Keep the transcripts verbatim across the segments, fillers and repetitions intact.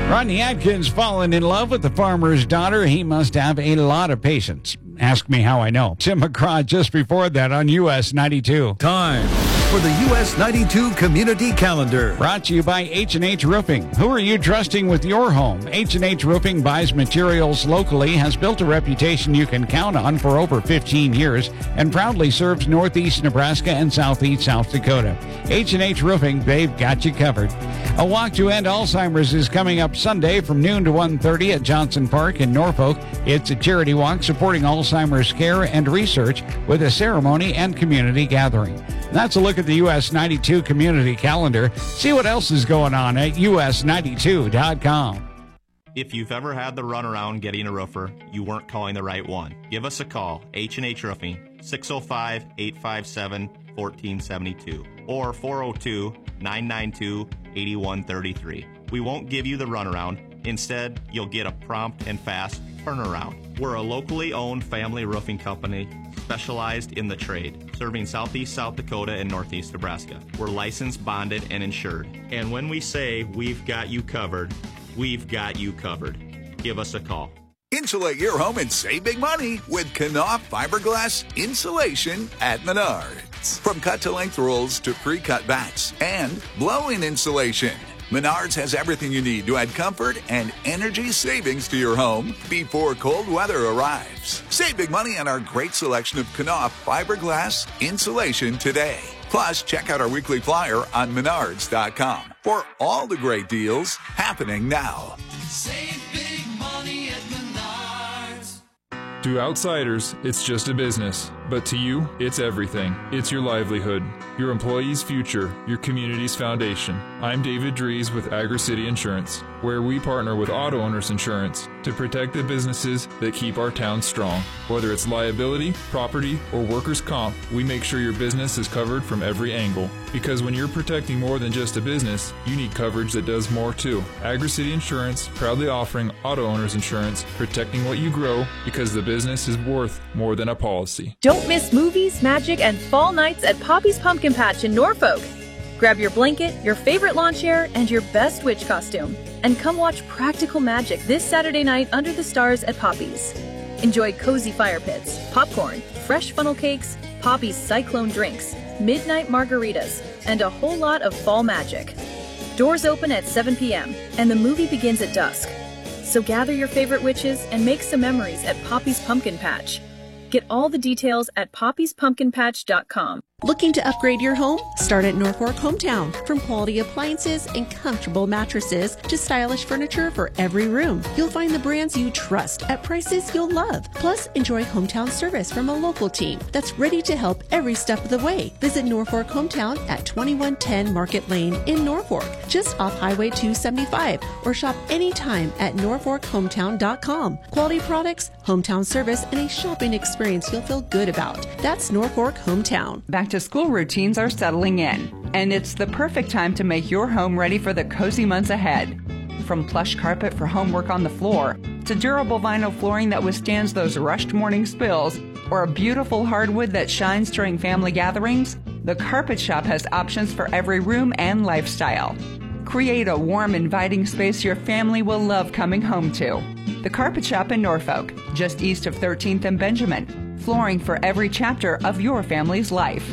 Rodney Atkins fallen in love with the farmer's daughter. He must have a lot of patience. Ask me how I know. Tim McGraw just before that on U S ninety-two. Time for the U S ninety-two Community Calendar. Brought to you by H and H Roofing. Who are you trusting with your home? H and H Roofing buys materials locally, has built a reputation you can count on for over fifteen years, and proudly serves northeast Nebraska and southeast South Dakota. H and H Roofing, they've got you covered. A walk to end Alzheimer's is coming up Sunday from noon to one thirty at Johnson Park in Norfolk. It's a charity walk supporting Alzheimer's care and research with a ceremony and community gathering. That's a look at the U S ninety-two Community Calendar. See what else is going on at U S ninety-two dot com. If you've ever had the runaround getting a roofer, you weren't calling the right one. Give us a call, H and H Roofing, six oh five, eight five seven, one four seven two or four oh two, nine nine two, eight one three three. We won't give you the runaround. Instead, you'll get a prompt and fast turnaround. We're a locally owned family roofing company specialized in the trade, serving southeast South Dakota and northeast Nebraska. We're licensed, bonded, and insured. And when we say we've got you covered, we've got you covered. Give us a call. Insulate your home and save big money with Knauf fiberglass insulation at Menards. From cut-to-length rolls to pre-cut bats and blow-in insulation, Menards has everything you need to add comfort and energy savings to your home before cold weather arrives. Save big money on our great selection of Knauf fiberglass insulation today. Plus, check out our weekly flyer on menards dot com for all the great deals happening now. Save big money at Menards. To outsiders, it's just a business. But to you, it's everything. It's your livelihood, your employees' future, your community's foundation. I'm David Dries with Agri-City Insurance, where we partner with Auto Owners Insurance to protect the businesses that keep our town strong. Whether it's liability, property, or workers' comp, we make sure your business is covered from every angle. Because when you're protecting more than just a business, you need coverage that does more too. Agri-City Insurance, proudly offering Auto Owners Insurance, protecting what you grow because the business is worth more than a policy. Don't miss movies, magic, and fall nights at Poppy's Pumpkin Patch in Norfolk. Grab your blanket, your favorite lawn chair, and your best witch costume, and come watch practical magic this Saturday night under the stars at Poppy's. Enjoy cozy fire pits, popcorn, fresh funnel cakes, Poppy's Cyclone drinks, midnight margaritas, and a whole lot of fall magic. Doors open at seven p.m., and the movie begins at dusk. So gather your favorite witches and make some memories at Poppy's Pumpkin Patch. Get all the details at poppies pumpkin patch dot com. Looking to upgrade your home? Start at Norfolk Hometown. From quality appliances and comfortable mattresses to stylish furniture for every room, you'll find the brands you trust at prices you'll love. Plus, enjoy hometown service from a local team that's ready to help every step of the way. Visit Norfolk Hometown at twenty-one ten Market Lane in Norfolk, just off Highway two seventy-five, or shop anytime at norfolk hometown dot com. Quality products, hometown service, and a shopping experience you'll feel good about. That's Norfolk Hometown. Back to school routines are settling in, and it's the perfect time to make your home ready for the cozy months ahead. From plush carpet for homework on the floor, to durable vinyl flooring that withstands those rushed morning spills, or a beautiful hardwood that shines during family gatherings, the Carpet Shop has options for every room and lifestyle. Create a warm, inviting space your family will love coming home to. The Carpet Shop in Norfolk, just east of thirteenth and Benjamin. Flooring for every chapter of your family's life.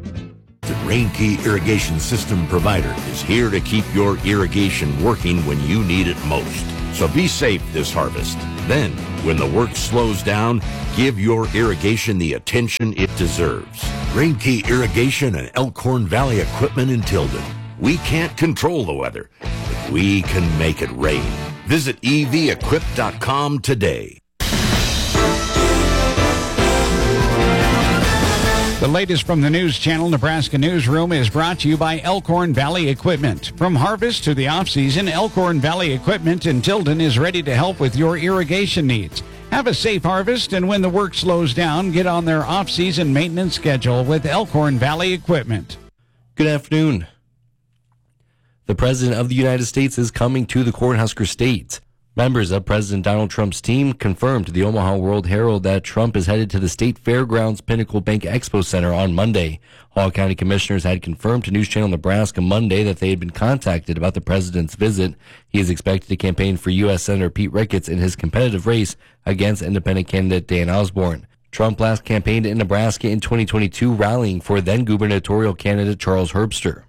The Rainkey Irrigation System Provider is here to keep your irrigation working when you need it most. So be safe this harvest. Then, when the work slows down, give your irrigation the attention it deserves. Rainkey Irrigation and Elkhorn Valley Equipment in Tilden. We can't control the weather, but we can make it rain. Visit e v equip dot com today. The latest from the News Channel Nebraska Newsroom is brought to you by Elkhorn Valley Equipment. From harvest to the off-season, Elkhorn Valley Equipment in Tilden is ready to help with your irrigation needs. Have a safe harvest, and when the work slows down, get on their off-season maintenance schedule with Elkhorn Valley Equipment. Good afternoon. The President of the United States is coming to the Cornhusker State. Members of President Donald Trump's team confirmed to the Omaha World Herald that Trump is headed to the State Fairgrounds Pinnacle Bank Expo Center on Monday. Hall County commissioners had confirmed to News Channel Nebraska Monday that they had been contacted about the president's visit. He is expected to campaign for U S Senator Pete Ricketts in his competitive race against independent candidate Dan Osborne. Trump last campaigned in Nebraska in twenty twenty-two, rallying for then-gubernatorial candidate Charles Herbster.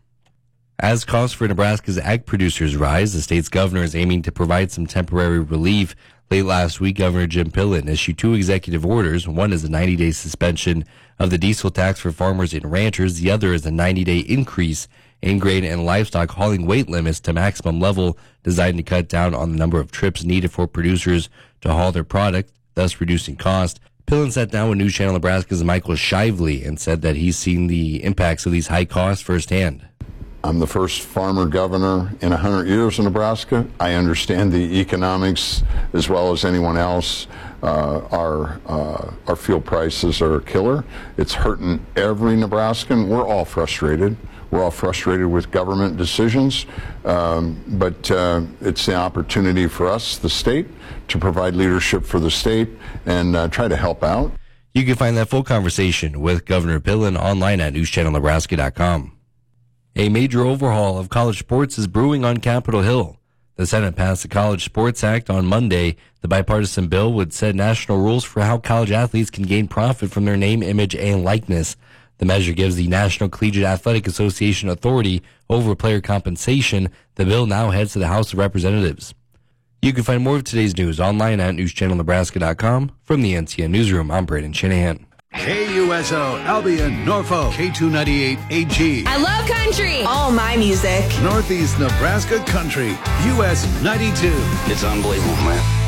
As costs for Nebraska's ag producers rise, the state's governor is aiming to provide some temporary relief. Late last week, Governor Jim Pillen issued two executive orders. One is a ninety-day suspension of the diesel tax for farmers and ranchers. The other is a ninety-day increase in grain and livestock hauling weight limits to maximum level, designed to cut down on the number of trips needed for producers to haul their product, thus reducing cost. Pillen sat down with News Channel Nebraska's Michael Shively and said that he's seen the impacts of these high costs firsthand. I'm the first farmer governor in one hundred years in Nebraska. I understand the economics as well as anyone else. Uh, our uh, our fuel prices are a killer. It's hurting every Nebraskan. We're all frustrated. We're all frustrated with government decisions, um, but uh, it's the opportunity for us, the state, to provide leadership for the state and uh, try to help out. You can find that full conversation with Governor Pillen online at news channel nebraska dot com. A major overhaul of college sports is brewing on Capitol Hill. The Senate passed the College Sports Act on Monday. The bipartisan bill would set national rules for how college athletes can gain profit from their name, image, and likeness. The measure gives the National Collegiate Athletic Association authority over player compensation. The bill now heads to the House of Representatives. You can find more of today's news online at news channel nebraska dot com. From the N C N Newsroom, I'm Braden Shanahan. K U S O, Albion, Norfolk, K two ninety-eight A G. I love country. All my music. Northeast Nebraska Country, U S ninety-two. It's unbelievable, man.